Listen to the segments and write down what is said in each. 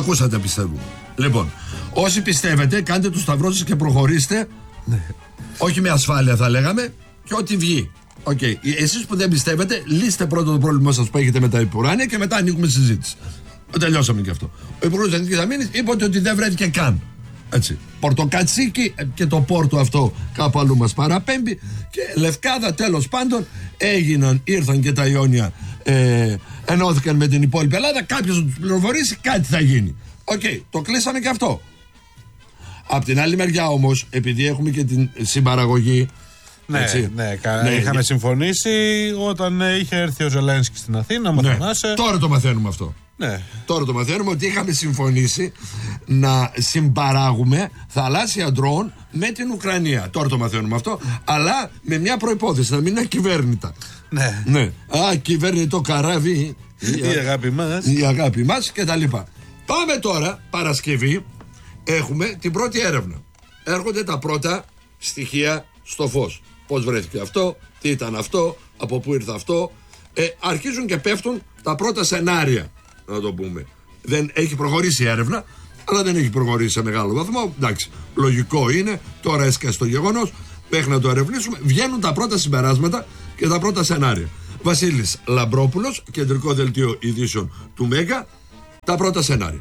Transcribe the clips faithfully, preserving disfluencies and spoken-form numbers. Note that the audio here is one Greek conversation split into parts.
ακούσατε πιστεύω. Λοιπόν, όσοι πιστεύετε, κάντε το σταυρό σας και προχωρήστε. Ναι. Όχι με ασφάλεια θα λέγαμε, και ό,τι βγει. Okay. Εσείς που δεν πιστεύετε, λύστε πρώτα το πρόβλημα σας που έχετε με τα υπουράνια και μετά ανοίγουμε συζήτηση. Τελειώσαμε και αυτό. Ο Υπουργός Εθνικής Αμήνης είπε ότι δεν βρέθηκε καν. Έτσι. Πορτοκατσίκι και το πόρτο αυτό κάπου αλλού μας παραπέμπει. Και Λευκάδα, τέλος πάντων, έγιναν, ήρθαν και τα Ιόνια, ε, ενώθηκαν με την υπόλοιπη Ελλάδα. Κάποιος να τους πληροφορήσει, κάτι θα γίνει. Οκ, okay, το κλείσαμε και αυτό. Απ' την άλλη μεριά όμως, επειδή έχουμε και την συμπαραγωγή. Ναι, έτσι, ναι, ναι, είχαμε ναι. συμφωνήσει όταν είχε έρθει ο Ζελένσκι στην Αθήνα. Μα ναι. Τώρα το μαθαίνουμε αυτό. Ναι. Τώρα το μαθαίνουμε ότι είχαμε συμφωνήσει να συμπαράγουμε θαλάσσια ντρόουν με την Ουκρανία. Τώρα το μαθαίνουμε αυτό, αλλά με μια προϋπόθεση, να μην είναι ακυβέρνητα. Ναι. Ναι. Ακυβέρνητο καράβι. Η, η αγάπη μας. Η αγάπη μας και τα λοιπά. Πάμε τώρα, Παρασκευή, έχουμε την πρώτη έρευνα. Έρχονται τα πρώτα στοιχεία στο φως. Πώς βρέθηκε αυτό, τι ήταν αυτό, από πού ήρθε αυτό. Ε, αρχίζουν και πέφτουν τα πρώτα σενάρια, να το πούμε. Δεν έχει προχωρήσει η έρευνα, αλλά δεν έχει προχωρήσει σε μεγάλο βαθμό. Εντάξει, λογικό είναι, τώρα έσκασε το γεγονός, μέχρι να το ερευνήσουμε. Βγαίνουν τα πρώτα συμπεράσματα και τα πρώτα σενάρια. Βασίλης Λαμπρόπουλος, κεντρικό δελτίο ειδήσεων του Μέγκα, τα πρώτα σενάρια.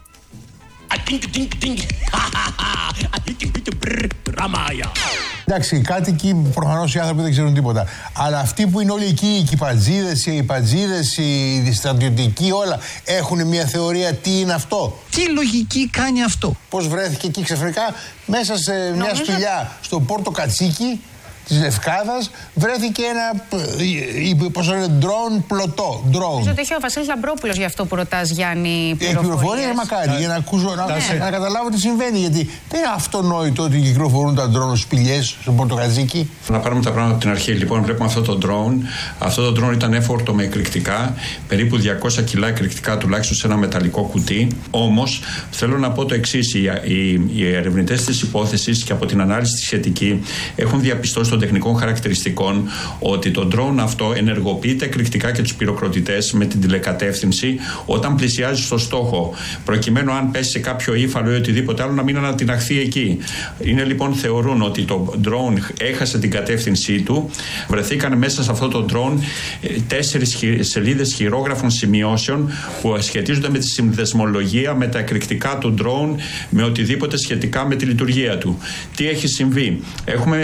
Εντάξει, οι κάτοικοι, προφανώς οι άνθρωποι δεν ξέρουν τίποτα. Αλλά αυτοί που είναι όλοι εκεί, οι κυπατζίδες, οι πατζίδες, οι στρατιωτικοί, όλα έχουν μια θεωρία τι είναι αυτό. Τι λογική κάνει αυτό. Πώς βρέθηκε εκεί ξαφνικά μέσα σε μια Νομίζω... σπηλιά στο Πόρτο Κατσίκι της Λευκάδας, βρέθηκε ένα, πώς λένε, ντρόουν πλωτό. Νομίζω ότι είχε ο Βασίλης Λαμπρόπουλος για αυτό που ρωτάς, Γιάννη, πληροφορίες. Πληροφορίες μακάρι, για να ακούσω, να, ναι. να καταλάβω τι συμβαίνει. Γιατί δεν είναι αυτονόητο ότι κυκλοφορούν τα ντρόουν σπηλιές στο Πορτοκατζίκι. Να πάρουμε τα πράγματα από την αρχή. Λοιπόν, βλέπουμε αυτό το ντρόουν. Αυτό το ντρόουν ήταν έφορτο με εκρηκτικά, περίπου διακόσια κιλά εκρηκτικά τουλάχιστον σε ένα μεταλλικό κουτί. Όμως, θέλω να πω το εξής: οι, οι, οι ερευνητές της υπόθεσης και από την ανάλυση τη σχετική έχουν διαπιστώσει των τεχνικών χαρακτηριστικών ότι το drone αυτό ενεργοποιεί τα εκρηκτικά και τους πυροκροτητές με την τηλεκατεύθυνση όταν πλησιάζει στο στόχο, προκειμένου αν πέσει σε κάποιο ύφαλο ή οτιδήποτε άλλο να μην ανατιναχθεί εκεί. Είναι λοιπόν, θεωρούν ότι το drone έχασε την κατεύθυνσή του. Βρεθήκαν μέσα σε αυτό το drone τέσσερις σελίδες χειρόγραφων σημειώσεων που σχετίζονται με τη συνδεσμολογία, με τα εκρηκτικά του drone, με οτιδήποτε σχετικά με τη λειτουργία του. Τι έχει συμβεί? Έχουμε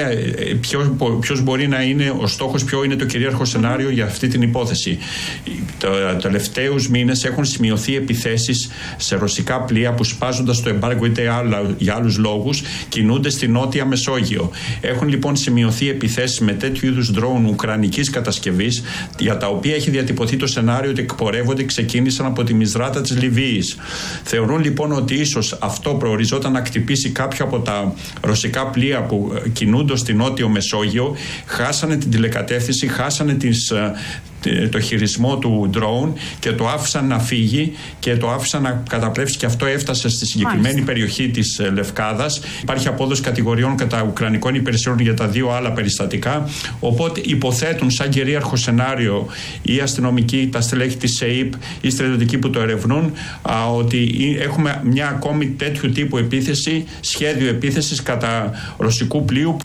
ποιος μπορεί να είναι ο στόχος, ποιο είναι το κυρίαρχο σενάριο για αυτή την υπόθεση. Τα τελευταίους μήνες έχουν σημειωθεί επιθέσεις σε ρωσικά πλοία που, σπάζοντας το εμπάργκο είτε άλλα, για άλλους λόγους, κινούνται στη Νότια Μεσόγειο. Έχουν λοιπόν σημειωθεί επιθέσεις με τέτοιου είδους ντρόουν ουκρανικής κατασκευής, για τα οποία έχει διατυπωθεί το σενάριο ότι εκπορεύονται, ξεκίνησαν από τη Μισδράτα της Λιβύης. Θεωρούν λοιπόν ότι ίσως αυτό προοριζόταν να χτυπήσει κάποιο από τα ρωσικά πλοία που κινούνται στη Νότιο Μεσόγειο, χάσανε την τηλεκατεύθυνση, χάσανε τις, το χειρισμό του drone και το άφησαν να φύγει και το άφησαν να καταπλέψει, και αυτό έφτασε στη συγκεκριμένη Μάλιστα. περιοχή της Λευκάδας. Υπάρχει απόδοση κατηγοριών κατά ουκρανικών υπηρεσιών για τα δύο άλλα περιστατικά, οπότε υποθέτουν σαν κυρίαρχο σενάριο οι αστυνομικοί, τα στελέχη της ΣΕΙΠ, οι στρατιωτικοί που το ερευνούν, α, ότι έχουμε μια ακόμη τέτοιου τύπου επίθεση, σχέδιο επίθεσης κατά ρωσικού πλοίου.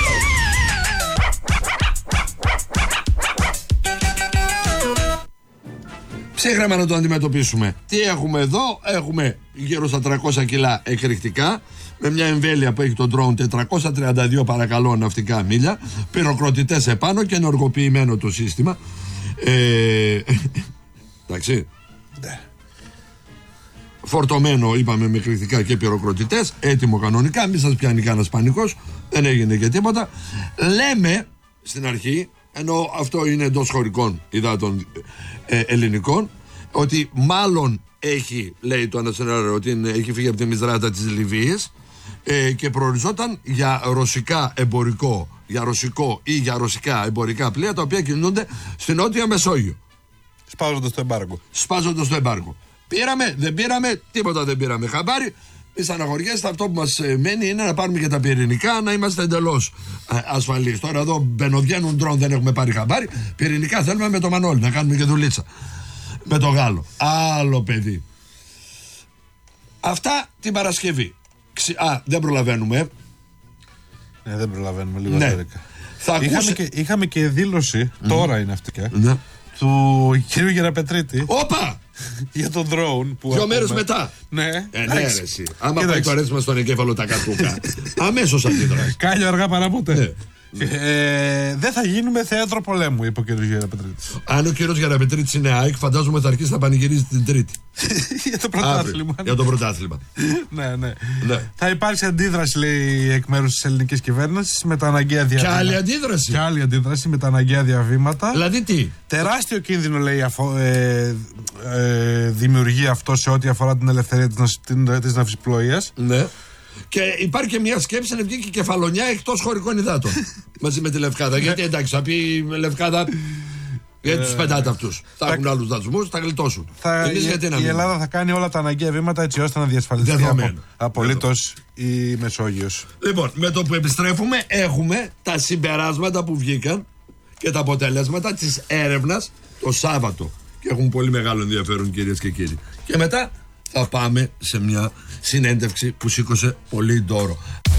Ψύχρεμα να το αντιμετωπίσουμε. Τι έχουμε εδώ? Έχουμε γύρω στα τριακόσια κιλά εκρηκτικά, με μια εμβέλεια που έχει το drone τετρακόσια τριάντα δύο παρακαλώ ναυτικά μίλια, πυροκροτητές επάνω και ενεργοποιημένο το σύστημα. Ε, εντάξει. Ναι. Φορτωμένο, είπαμε, με εκρηκτικά και πυροκροτητές, έτοιμο κανονικά, μην σας πιάνει κανένας πανικός, δεν έγινε και τίποτα. Λέμε στην αρχή, ενώ αυτό είναι εντός χωρικών υδάτων ε, ελληνικών, ότι μάλλον έχει, λέει το ένα σενάριο, ότι είναι, έχει φύγει από τη Μισδράτα της Λιβύης ε, και προοριζόταν για ρωσικά εμπορικό, για ρωσικό ή για ρωσικά εμπορικά πλοία, τα οποία κινούνται στην Νότια Μεσόγειο. Σπάζοντας το εμπάργκο. Σπάζοντας το εμπάργκο. Πήραμε, δεν πήραμε, τίποτα δεν πήραμε χαμπάρι. Μη στεναχωριέστε, αυτό που μας μένει είναι να πάρουμε και τα πυρηνικά, να είμαστε εντελώς ασφαλείς. Τώρα εδώ μπαινοβγαίνουν ντρόν, δεν έχουμε πάρει χαμπάρι. Πυρηνικά θέλουμε με το Μανώλη, να κάνουμε και δουλίτσα. Με το Γάλλο. Άλλο παιδί. Αυτά την Παρασκευή. Ξι... Α, δεν προλαβαίνουμε. Ναι, δεν προλαβαίνουμε λίγο Ναι. δώρικα. Θα Είχαμε, ακούσε... και, είχαμε και δήλωση, mm. τώρα είναι αυτή και, ναι. του κύριου Γεραπετρίτη. Όπα! Για τον drone που. Δύο μέρες μετά. Ναι, Ε, ναι, ρε, εσύ. Άμα Κοίταξε. πάει το αρέσμα στον εγκέφαλο τα κατούκα. Αμέσως αντίδραση. Κάλιο αργά παρά ποτέ. Ναι. Ε, δεν θα γίνουμε θέατρο πολέμου, είπε ο κύριος Γεραπετρίτης. Αν ο κύριος Γεραπετρίτης είναι ΑΕΚ, φαντάζομαι θα αρχίσει να πανηγυρίζει την Τρίτη. Για το πρωτάθλημα. Για το πρωτάθλημα. ναι, ναι. Ναι. Θα υπάρξει αντίδραση, λέει, εκ μέρους της ελληνικής κυβέρνησης με τα αναγκαία διαβήματα. Και άλλη αντίδραση. Και άλλη αντίδραση με τα αναγκαία διαβήματα. Δηλαδή τι. Τεράστιο κίνδυνο, λέει, αφο, ε, ε, δημιουργεί αυτό σε ό,τι αφορά την ελευθερία της, της ναυσιπλοείας. Ναι. Και υπάρχει και μια σκέψη να βγει και κεφαλονιά εκτός χωρικών υδάτων. Μαζί με τη Λευκάδα. Γιατί εντάξει, θα πει η Λευκάδα. Γιατί του πετάτε αυτού. Θα έχουν άλλου δασμού, θα γλιτώσουν. Θα, Εμείς η, γιατί να η μην. Ελλάδα θα κάνει όλα τα αναγκαία βήματα έτσι ώστε να διασφαλιστεί Δεδομένο. απολύτως η Μεσόγειος. Λοιπόν, με το που επιστρέφουμε, έχουμε τα συμπεράσματα που βγήκαν και τα αποτελέσματα της έρευνας το Σάββατο. Και έχουν πολύ μεγάλο ενδιαφέρον, κυρίες και κύριοι. Και μετά θα πάμε σε μια συνέντευξη που σήκωσε πολύ ντόρο.